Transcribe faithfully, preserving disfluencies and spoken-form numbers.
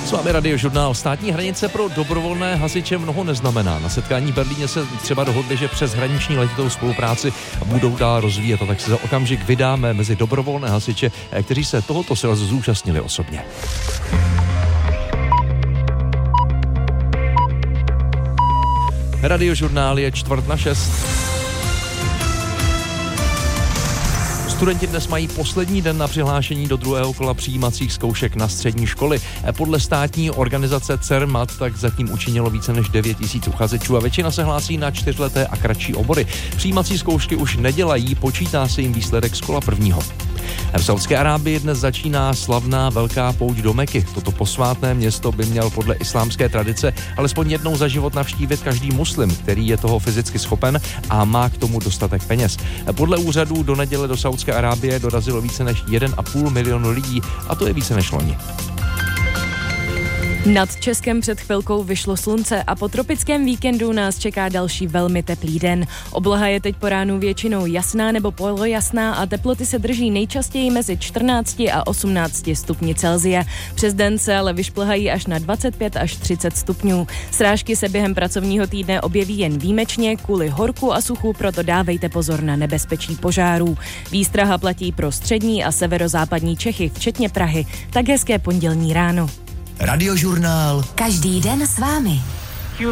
S vámi Radiožurnál. Státní hranice pro dobrovolné hasiče mnoho neznamená. Na setkání v Berlíně se třeba dohodli, že přes hraniční letitou spolupráci budou dál rozvíjet, a tak se za okamžik vydáme mezi dobrovolné hasiče, kteří se tohoto srazu zúčastnili osobně. Radiožurnál je čtvrt na šest. Studenti dnes mají poslední den na přihlášení do druhého kola přijímacích zkoušek na střední školy. Podle státní organizace CERMAT tak zatím učinilo více než devět tisíc uchazečů a většina se hlásí na čtyřleté a kratší obory. Přijímací zkoušky už nedělají, počítá se jim výsledek z kola prvního. V Saúdské Arábii dnes začíná slavná velká pouť do Meky. Toto posvátné město by měl podle islámské tradice alespoň jednou za život navštívit každý muslim, který je toho fyzicky schopen a má k tomu dostatek peněz. Podle úřadů do neděle do Saúdské Arábie dorazilo více než jeden a půl milionu lidí, a to je více než loni. Nad Českem před chvilkou vyšlo slunce a po tropickém víkendu nás čeká další velmi teplý den. Obloha je teď po ránu většinou jasná nebo polojasná a teploty se drží nejčastěji mezi čtrnácti a osmnácti stupni Celsia. Přes den se ale vyšplhají až na dvacet pět až třicet stupňů. Srážky se během pracovního týdne objeví jen výjimečně, kvůli horku a suchu, proto dávejte pozor na nebezpečí požárů. Výstraha platí pro střední a severozápadní Čechy, včetně Prahy. Tak hezké pondělní ráno. Radiožurnál. Každý den s vámi.